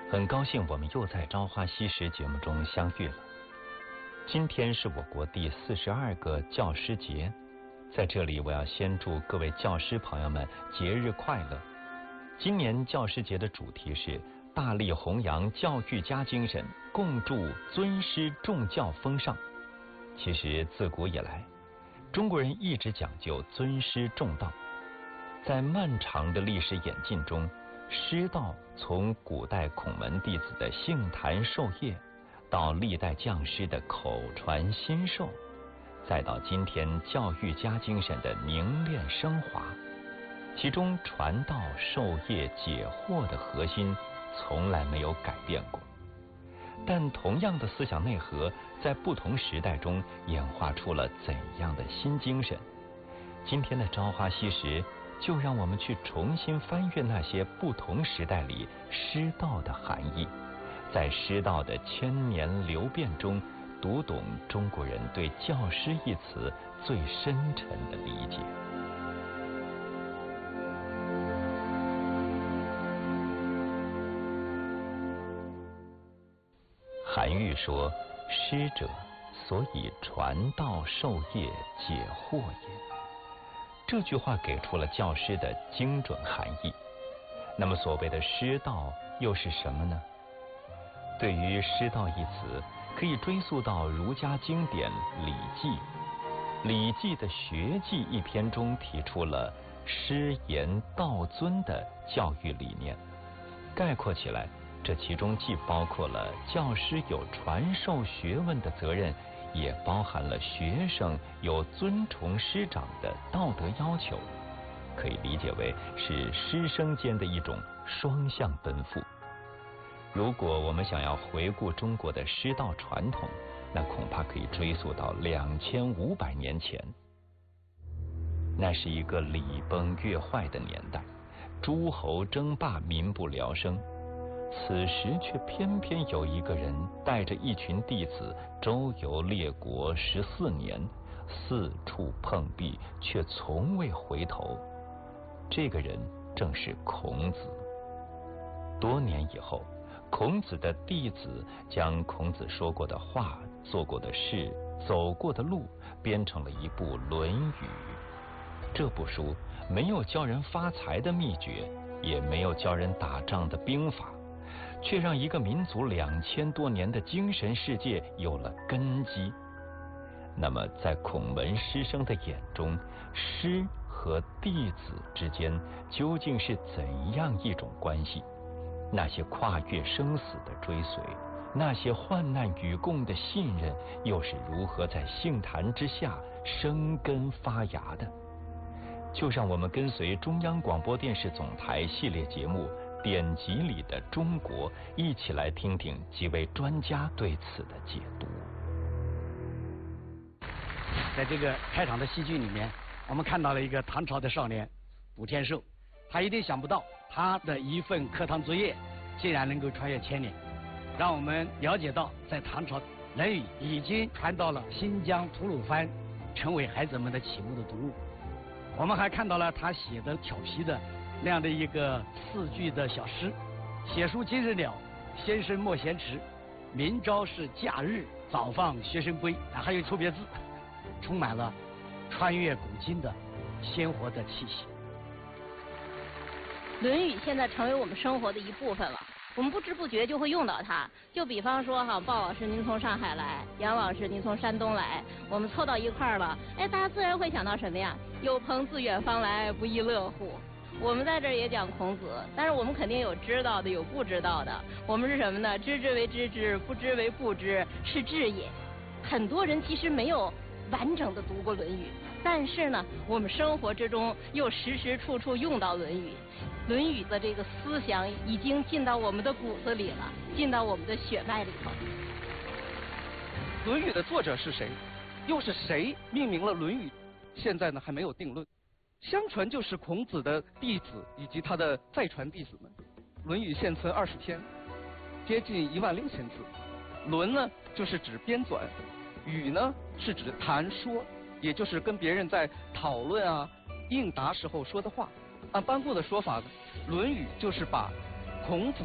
很高兴我们又在《朝花夕拾》节目中相遇了。今天是我国第42个教师节，在这里我要先祝各位教师朋友们节日快乐。今年教师节的主题是大力弘扬教育家精神，共筑尊师重教风尚。其实自古以来，中国人一直讲究尊师重道。在漫长的历史演进中，师道从古代孔门弟子的杏坛授业，到历代将士的口传心授，再到今天教育家精神的凝练升华，其中传道授业解惑的核心从来没有改变过。但同样的思想内核，在不同时代中演化出了怎样的新精神？今天的《朝花夕拾》就让我们去重新翻阅那些不同时代里师道的含义，在师道的千年流变中，读懂中国人对教师一词最深沉的理解。韩愈说：“师者，所以传道授业解惑也。”这句话给出了教师的精准含义。那么所谓的师道又是什么呢？对于师道一词，可以追溯到儒家经典《礼记》。《礼记》的学记一篇中提出了师言道尊的教育理念。概括起来，这其中既包括了教师有传授学问的责任，也包含了学生有尊崇师长的道德要求，可以理解为是师生间的一种双向奔赴。如果我们想要回顾中国的师道传统，那恐怕可以追溯到2500年前。那是一个礼崩乐坏的年代，诸侯争霸，民不聊生。此时却偏偏有一个人带着一群弟子周游列国14年，四处碰壁，却从未回头。这个人正是孔子。多年以后，孔子的弟子将孔子说过的话、做过的事、走过的路编成了一部《论语》。这部书没有教人发财的秘诀，也没有教人打仗的兵法，却让一个民族2000多年的精神世界有了根基。那么在孔门师生的眼中，师和弟子之间究竟是怎样一种关系？那些跨越生死的追随，那些患难与共的信任，又是如何在杏坛之下生根发芽的？就让我们跟随中央广播电视总台系列节目典籍里的中国，一起来听听几位专家对此的解读。 在这个开场的戏剧里面，我们看到了一个唐朝的少年卜天寿，他一定想不到他的一份课堂作业竟然能够穿越千年，让我们了解到在唐朝《论语》已经传到了新疆吐鲁番，成为孩子们的启蒙的读物。我们还看到了他写的调皮的那样的一个4句的小诗：写书今日了，先生莫嫌迟，明朝是假日，早放学生归。还有错别字，充满了穿越古今的鲜活的气息。 《论语》现在成为我们生活的一部分了，我们不知不觉就会用到它。就比方说哈，鲍老师您从上海来，杨老师您从山东来，我们凑到一块儿了，哎，大家自然会想到什么呀？有朋自远方来，不亦乐乎。我们在这儿也讲孔子，但是我们肯定有知道的，有不知道的。我们是什么呢？知之为知之，不知为不知，是智也。很多人其实没有完整的读过《论语》，但是呢，我们生活之中又时时处处用到《论语》。《论语》的这个思想已经进到我们的骨子里了，进到我们的血脉里头。 《论语》的作者是谁？又是谁命名了《论语》？现在呢还没有定论。相传就是孔子的弟子以及他的再传弟子们。《论语》现存20篇，接近16000字。论呢就是指编纂，语呢是指谈说，也就是跟别人在讨论啊、应答时候说的话。按班固的说法呢，《论语》就是把孔子